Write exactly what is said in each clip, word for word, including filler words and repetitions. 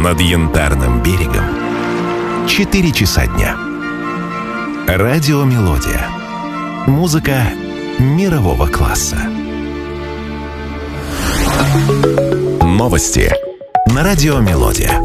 Над Янтарным берегом четыре часа дня. Радиомелодия. Музыка мирового класса. Новости на Радиомелодия.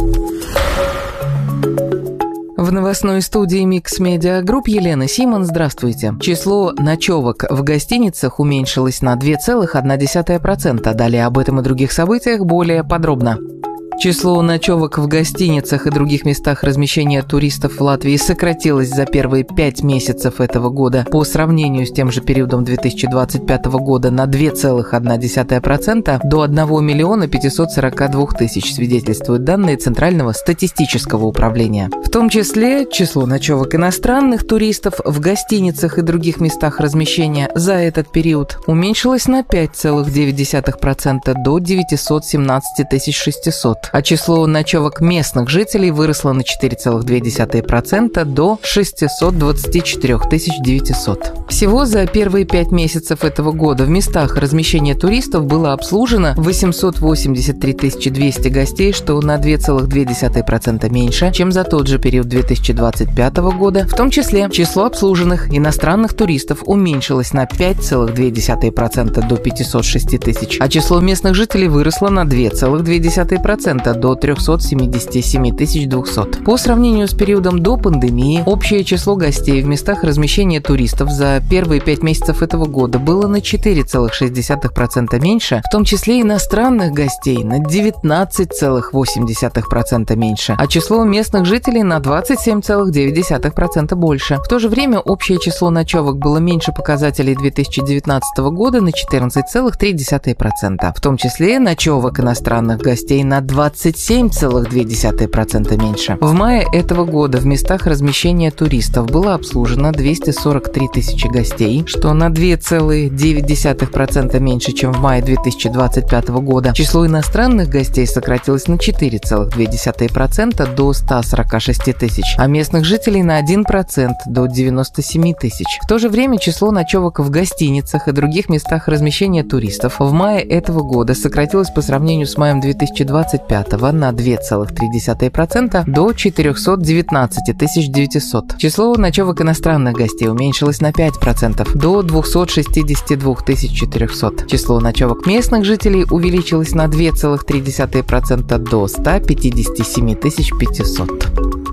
В новостной студии Mix Media Group Елена Симон. Здравствуйте. Число ночевок в гостиницах уменьшилось на два целых одна десятая процента. Далее об этом и других событиях более подробно. Число ночевок в гостиницах и других местах размещения туристов в Латвии сократилось за первые пять месяцев этого года по сравнению с тем же периодом две тысячи двадцать пятого года на два целых одна десятая процента до одного миллиона пятисот сорока двух тысяч, свидетельствуют данные Центрального статистического управления. В том числе число ночевок иностранных туристов в гостиницах и других местах размещения за этот период уменьшилось на пять целых девять десятых процента до девятисот семнадцати тысяч шестисот. А число ночевок местных жителей выросло на четыре целых две десятых процента до шестисот двадцати четырёх тысяч девятисот. Всего за первые пять месяцев этого года в местах размещения туристов было обслужено восемьсот восемьдесят три тысячи двести гостей, что на два целых две десятых процента меньше, чем за тот же период две тысячи двадцать пятого года. В том числе число обслуженных иностранных туристов уменьшилось на пять целых две десятых процента до пятисот шести тысяч, а число местных жителей выросло на два целых две десятых процента до трехсот семидесяти семи тысяч двухсот. По сравнению с периодом до пандемии, общее число гостей в местах размещения туристов за первые пять месяцев этого года было на четыре целых шесть десятых процента меньше, в том числе иностранных гостей на девятнадцать целых восемь десятых процента меньше, а число местных жителей на двадцать семь целых девять десятых процента больше. В то же время общее число ночевок было меньше показателей две тысячи девятнадцатого года на четырнадцать целых три десятых процента, в том числе ночевок иностранных гостей на двадцать семь целых две десятых процента меньше. В мае этого года в местах размещения туристов было обслужено двести сорок три тысячи гостей, что на два целых девять десятых процента меньше, чем в мае две тысячи двадцать пятого года. Число иностранных гостей сократилось на четыре целых две десятых процента до ста сорока шести тысяч, а местных жителей на один процент до девяноста семи тысяч. В то же время число ночевок в гостиницах и других местах размещения туристов в мае этого года сократилось по сравнению с маем две тысячи двадцать пятого на два целых три десятых процента до четырехсот девятнадцати тысяч девятисот. Число ночевок иностранных гостей уменьшилось на пять процентов до двухсот шестидесяти двух тысяч четырехсот. Число ночевок местных жителей увеличилось на два целых три десятых процента до ста пятидесяти семи тысяч пятисот.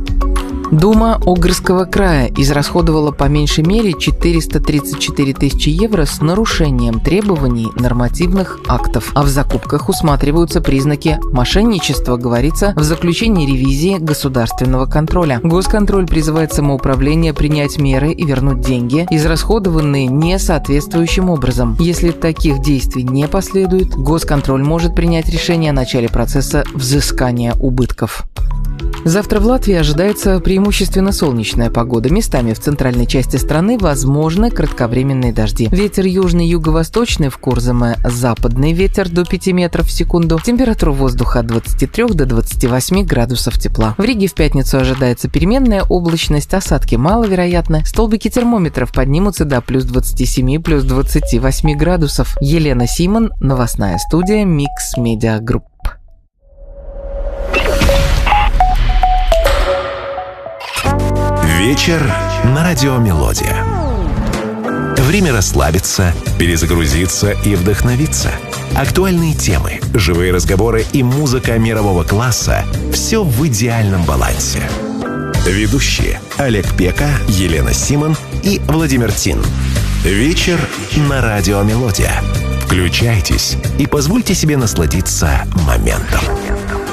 Дума Огрского края израсходовала по меньшей мере четыреста тридцать четыре тысячи евро с нарушением требований нормативных актов, а в закупках усматриваются признаки мошенничества, говорится в заключении ревизии государственного контроля. Госконтроль призывает самоуправление принять меры и вернуть деньги, израсходованные несоответствующим образом. Если таких действий не последует, Госконтроль может принять решение о начале процесса взыскания убытков. Завтра в Латвии ожидается преимущественно солнечная погода. Местами в центральной части страны возможны кратковременные дожди. Ветер южный, юго-восточный, в Курзаме западный ветер до пяти метров в секунду. Температура воздуха от двадцати трёх до двадцати восьми градусов тепла. В Риге в пятницу ожидается переменная облачность, осадки маловероятны. Столбики термометров поднимутся до плюс двадцати семи, плюс двадцати восьми градусов. Елена Симон, новостная студия Mix Media Group. Вечер на Радиомелодия. Время расслабиться, перезагрузиться и вдохновиться. Актуальные темы, живые разговоры и музыка мирового класса – все в идеальном балансе. Ведущие Олег Пека, Елена Симон и Владимир Тин. Вечер на Радиомелодия. Включайтесь и позвольте себе насладиться моментом.